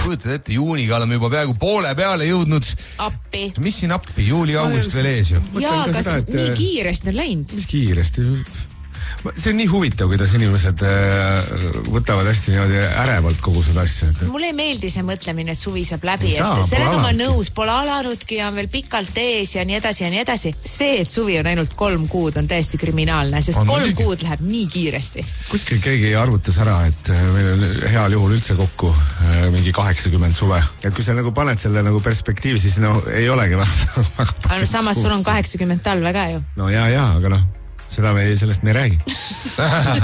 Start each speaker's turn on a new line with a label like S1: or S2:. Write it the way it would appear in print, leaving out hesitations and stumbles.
S1: kujutad ette, juuniga oleme juba peaaegu poole peale jõudnud.
S2: Appi.
S1: Mis siin appi? Juuli-august veel ees ju.
S2: Jaa, aga nii kiiresti on läinud.
S3: Mis kiiresti? See on nii huvitav, kuidas inimesed võtavad hästi niimoodi ärevalt kogu seda asja.
S2: Mulle ei meeldi see mõtlemine, et suvi saab läbi. Sellega ma nõus, pole alanudki, on veel pikalt ees ja nii edasi ja nii edasi. See, et suvi on ainult 3 kuud, on täiesti kriminaalne, sest 3 kuud läheb nii kiiresti.
S3: Kuskil keegi arvutas ära, et meil on heal juhul üldse kokku mingi 80 suve. Et kui sa nagu paned selle nagu perspektiivi, siis ei olegi väga
S2: samas sul on 80 talve ka ju.
S3: No jaa, aga sellest me ei räägi.